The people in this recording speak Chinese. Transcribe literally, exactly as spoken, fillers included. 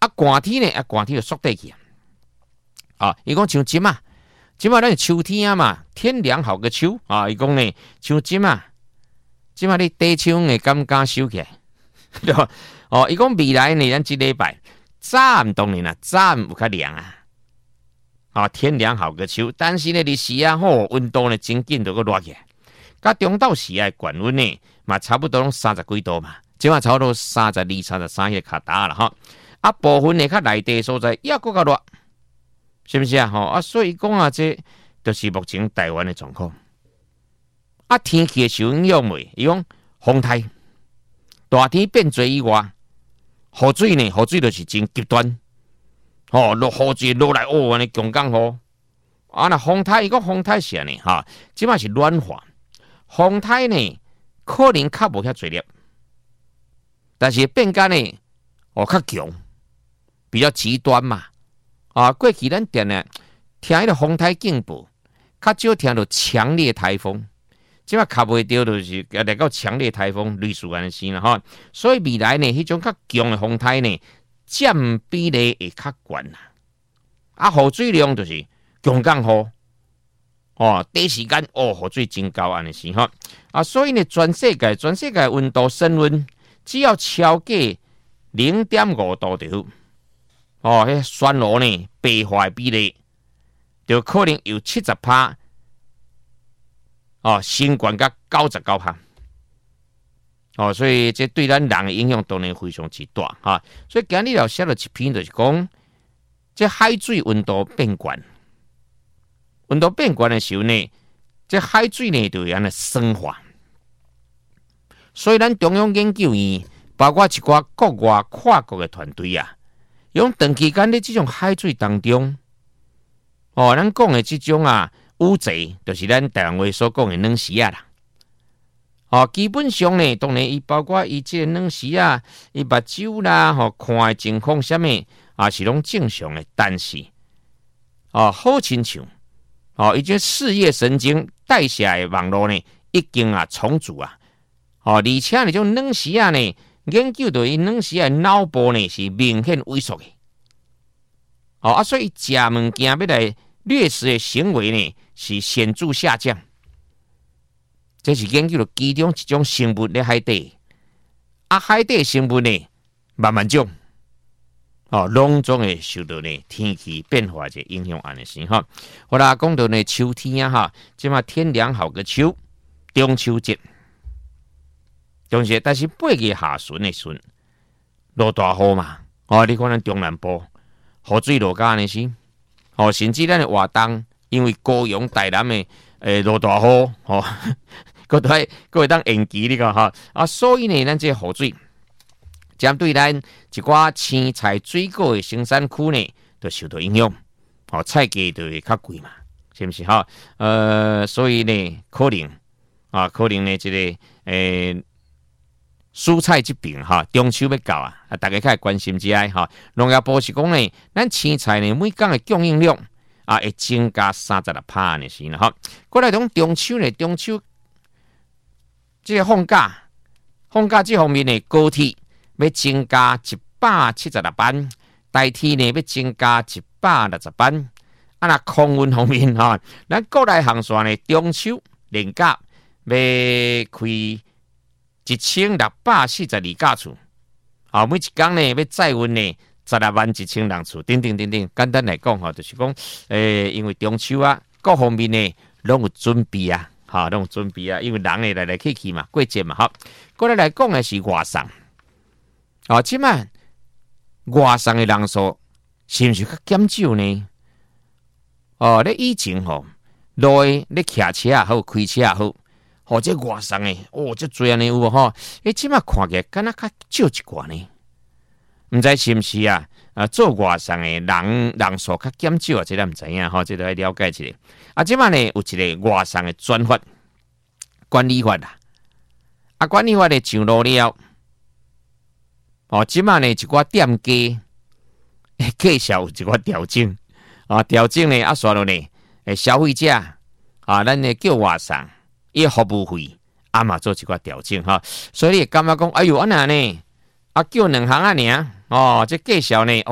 啊，寒天呢，啊，寒天就缩短去啊。啊，伊讲像今啊，今啊，咱秋天啊嘛，天凉好个秋啊。伊讲呢，像今啊，今啊，你地秋会敢敢收起来？对吧？哦，伊讲未来呢，咱一礼拜早唔当然啦，早有较凉啊。啊，天凉好个秋，但是呢，日时啊，吼，温度呢，真紧就个热起来。甲中昼时啊，高温呢，嘛差不多拢三十几度嘛，即嘛差不多三十二、三十三个卡达啦哈。啊，部分呢较内地所在也搁较热，是不是啊？吼啊，所以讲啊，这就是目前台湾的状况。啊，天气受影响未？伊讲风台大天变做以外，雨水呢，雨水就是真极端。哦，落雨水落来哦，安尼强降雨。啊，那风台伊讲风台是安尼哈，即嘛是暖化。风台呢，可能较无遐侪粒，但是变化呢，哦较强，比较极端嘛。啊，过去咱定呢听迄个风台警报，较少听到强烈台风，即摆较袂着就是来到强烈台风类似安尼先啦吼。所以未来呢，迄种较强的风台呢，占比例会较悬啦。啊，雨水量就是强降雨。哦，短时间哦，雨水真高安尼是吼啊，所以呢，全世界全世界温度升温，只要超过零点五度就好。哦，迄酸炉呢，白化比例就可能有七十趴，哦，升悬到九十九趴。哦，所以这对咱人的影响当然非常之大哈、啊。所以今日要写了一篇，就是讲这海水温度变悬。温度变悬的时候呢，这海水呢就会安尼酸化，所以咱中央研究院包括一寡国外跨国的团队啊，用长期间的这种海水当中，哦，咱讲的这种啊污贼，就是咱台湾话所讲的软死啊啦。哦，基本上呢，当然伊包括伊这软死啊，伊目睭啦，吼、哦、看的情况什么啊是拢正常的，但是哦好亲像。哦，伊这视叶神经代谢的网络呢，已经啊重组啊，哦，而且呢，种软死啊呢，研究到伊软死啊脑部呢是明显萎缩的，哦啊，所以食物件要来掠食的行为呢是显著下降，这是研究到其中一种生物在海底，啊，海底生物呢慢慢种。哦，拢总会受到呢天气变化的影响，安尼是哈。好啦，讲到呢秋天啊哈，即嘛天凉好个秋，中秋节，中秋节，但是八月下旬的时，落大雨嘛。哦，你看咱中南部雨水落甲安尼是，哦，甚至咱的活动，因为高雄、台南的诶落大雨，哦，搁会搁会当延期你看哈啊，所以呢，咱这雨水。针对咱一寡青菜水果的生产区呢，就受到影响，哦，菜价就会较贵嘛，是不是哈？呃，所以呢，可能啊，可能呢，这个诶、呃、蔬菜这边哈，中秋要到啊，啊，大家较关心之爱哈。农业部是讲呢，咱青菜呢每工的供应量啊会增加三十六趴呢是啦哈。过来讲中秋呢，中秋这个放假，放假这方面呢，高铁。要增加一百七十六班，代替呢要增加一百六十班。啊，那空运方面哈，咱国内航线呢，中秋连假要开一千六百四十二架次，啊，每一天呢要载运呢十六万一千人次，等等等等。简单来讲哈，就是讲，诶、呃，因为中秋啊，各方面呢拢有准备啊，哈，拢有准备啊，因为人呢来来去去嘛，过节嘛，哈。过来来讲的是外送。哦，即摆外送的人数是毋是较减少呢？哦，咧以前吼，路咧骑车也好，开车也好，或者外送的，哦，这多安尼有无吼？诶，即摆看起来敢若较少一寡呢？毋知是毋是啊？啊，做外送的人人数较减少啊？这咱毋知影吼，这都要了解一下。啊，即摆呢有一个外送的专法管理法啦，啊，管理法咧上路了。哦，即卖呢一寡店家介绍有一寡调整，啊调整呢啊，刷落呢，诶消费者啊，咱呢叫外送，伊服务费啊嘛做一寡调整哈，所以你感觉讲，哎呦，安那呢啊叫两行啊尔，哦，这介绍呢。